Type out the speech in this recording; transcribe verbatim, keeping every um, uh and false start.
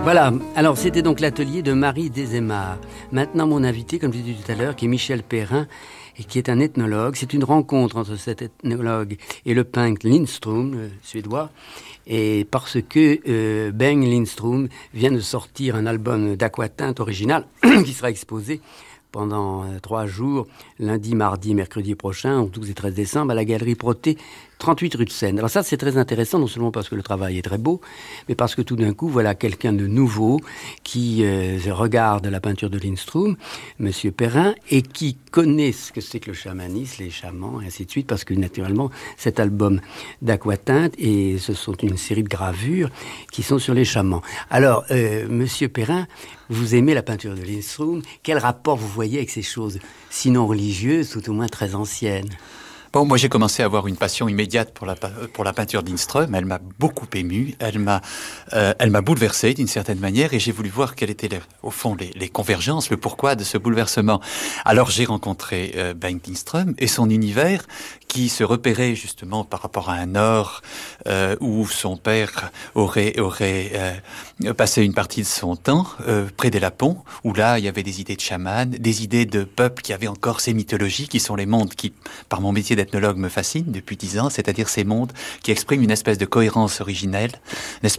Voilà, alors c'était donc l'atelier de Marie Desémar. Maintenant mon invité, comme je l'ai dit tout à l'heure, qui est Michel Perrin, et qui est un ethnologue. C'est une rencontre entre cet ethnologue et le peintre Lindström, le suédois, et parce que euh, Bengt Lindström vient de sortir un album d'aquatinte original qui sera exposé pendant euh, trois jours, lundi, mardi, mercredi prochain, au douze et treize décembre, à la Galerie Proté, trente-huit rue de Seine. Alors ça, c'est très intéressant, non seulement parce que le travail est très beau, mais parce que tout d'un coup, voilà quelqu'un de nouveau qui euh, regarde la peinture de Lindström, Monsieur Perrin, et qui connaît ce que c'est que le chamanisme, les chamans, et ainsi de suite, parce que naturellement, cet album d'aquatinte, et ce sont une série de gravures qui sont sur les chamans. Alors, euh, Monsieur Perrin, vous aimez la peinture de Lindström. Quel rapport vous voyez avec ces choses, sinon religieuses, tout au moins très anciennes ? Bon, moi j'ai commencé à avoir une passion immédiate pour la, pour la peinture de Lindström. Elle m'a beaucoup ému, elle m'a, euh, elle m'a bouleversé d'une certaine manière, et j'ai voulu voir quelles étaient les, au fond les, les convergences, le pourquoi de ce bouleversement. Alors j'ai rencontré euh, Bengt Lindström et son univers qui se repérait justement par rapport à un nord euh, où son père aurait, aurait euh, passé une partie de son temps, euh, près des Lapons, où là il y avait des idées de chamans, des idées de peuples qui avaient encore ces mythologies, qui sont les mondes qui, par mon métier d'ethnologue, me fascinent depuis dix ans, c'est-à-dire ces mondes qui expriment une espèce de cohérence originelle, une espèce